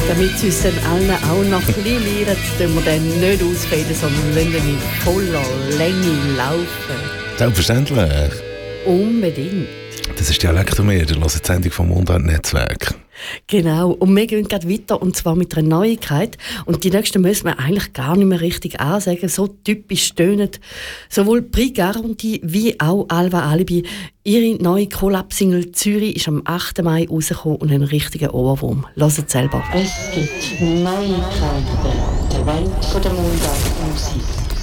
Damit sie uns dann allen auch noch ein bisschen lernen, tun wir dann nicht ausfäden, sondern lassen ihn in voller Länge laufen. Selbstverständlich. Unbedingt. Das ist Dialektometer, die Sendung vom Mundart-Netzwerk. Genau, und wir gehen gerade weiter, und zwar mit einer Neuigkeit. Und die nächste müssen wir eigentlich gar nicht mehr richtig ansagen. So typisch stöhnen sowohl Prix Garantie wie auch Alva Alibi. Ihre neue Collab-Single «Zürich» ist am 8. Mai rausgekommen und ein richtiger Ohrwurm. Hört es selber. Es gibt Neuigkeiten der Welt der Mundartmusik.